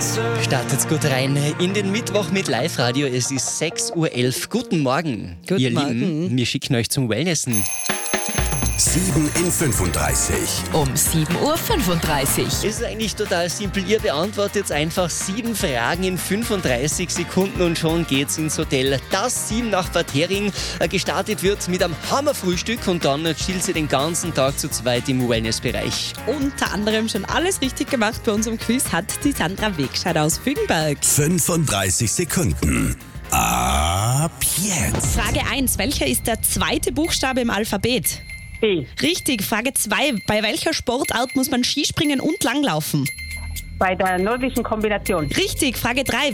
Startet gut rein in den Mittwoch mit Live-Radio. Es ist 6.11 Uhr. Guten Morgen, ihr Lieben. Wir schicken euch zum Wellnessen. 7 in 35. Um 7.35 Uhr. Es ist eigentlich total simpel. Ihr beantwortet jetzt einfach 7 Fragen in 35 Sekunden und schon geht's ins Hotel. Das 7 nach Bad Hering gestartet wird mit einem Hammerfrühstück und dann chillt sie den ganzen Tag zu zweit im Wellnessbereich. Unter anderem schon alles richtig gemacht bei unserem Quiz hat die Sandra Wegscheid aus Fügenberg. 35 Sekunden. Ab jetzt. Frage 1. Welcher ist der zweite Buchstabe im Alphabet? B. Richtig. Frage 2. Bei welcher Sportart muss man Skispringen und Langlaufen? Bei der nordischen Kombination. Richtig. Frage 3.